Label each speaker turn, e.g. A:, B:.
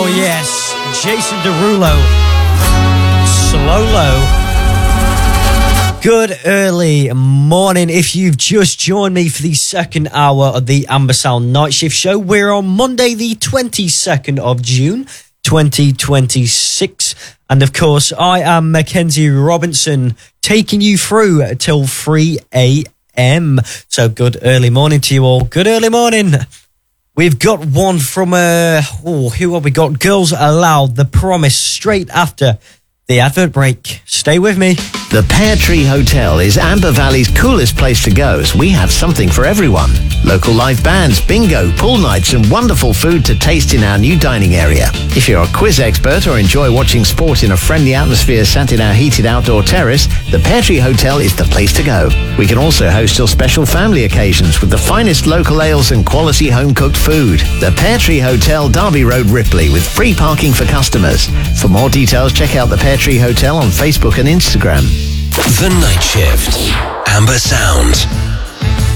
A: Oh yes, Jason Derulo, Slow Low. Good early morning. If you've just joined me for the second hour of the Amber Sound Night Shift Show, we're on Monday the 22nd of June 2026. And of course, I am Mackenzie Robinson, taking you through till 3 a.m. So good early morning to you all. Good early morning. We've got one from, who have we got? Girls Aloud, The Promise, straight after the advert break. Stay with me.
B: The Pear Tree Hotel is Amber Valley's coolest place to go, as we have something for everyone. Local live bands, bingo, pool nights and wonderful food to taste in our new dining area. If you're a quiz expert or enjoy watching sport in a friendly atmosphere sat in our heated outdoor terrace, the Pear Tree Hotel is the place to go. We can also host your special family occasions with the finest local ales and quality home-cooked food. The Pear Tree Hotel, Derby Road, Ripley, with free parking for customers. For more details, check out the Pear Tree Hotel on Facebook and Instagram.
C: The Night Shift. Amber Sound.